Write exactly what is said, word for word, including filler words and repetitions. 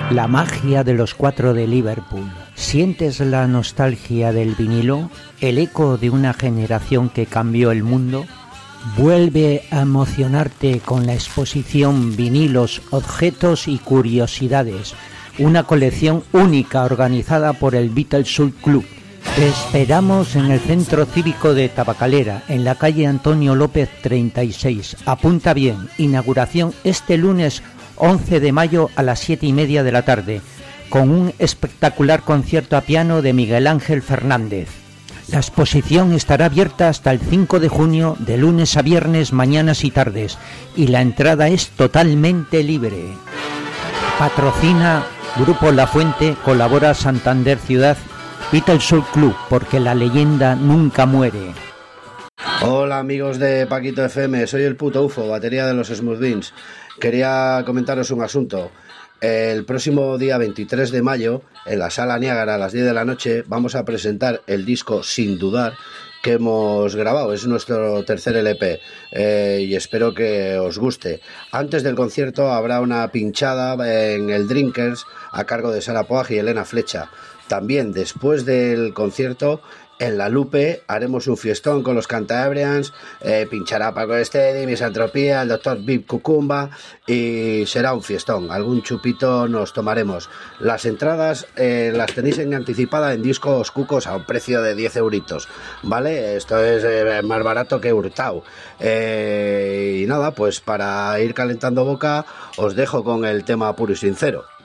La magia de los cuatro de Liverpool. ¿Sientes la nostalgia del vinilo? ¿El eco de una generación que cambió el mundo? Vuelve a emocionarte con la exposición Vinilos, Objetos y Curiosidades, una colección única organizada por el Beatles Soul Club. Te esperamos en el Centro Cívico de Tabacalera, en la calle Antonio López treinta y seis. Apunta bien, inauguración este lunes once de mayo a las siete y media de la tarde, con un espectacular concierto a piano de Miguel Ángel Fernández. La exposición estará abierta hasta el cinco de junio, de lunes a viernes, mañanas y tardes, y la entrada es totalmente libre. Patrocina Grupo La Fuente, colabora Santander Ciudad, Beatles Soul Club, porque la leyenda nunca muere. Hola amigos de Paquito F M, soy el puto U F O, batería de los Smooth Beans. Quería comentaros un asunto. El próximo día veintitrés de mayo, en la Sala Niágara a las diez de la noche, vamos a presentar el disco Sin Dudar que hemos grabado. Es nuestro tercer L P eh, y espero que os guste. Antes del concierto habrá una pinchada en el Drinkers a cargo de Sara Poag y Elena Flecha. También después del concierto, en La Lupe haremos un fiestón con los Cantabrians, eh, pinchará Paco Estedi, Misantropía, el doctor Vip Cucumba y será un fiestón. Algún chupito nos tomaremos. Las entradas eh, las tenéis en anticipada en Discos Cucos a un precio de diez euritos, ¿vale? Esto es eh, más barato que Hurtado. Eh, y nada, pues para ir calentando boca os dejo con el tema puro y sincero.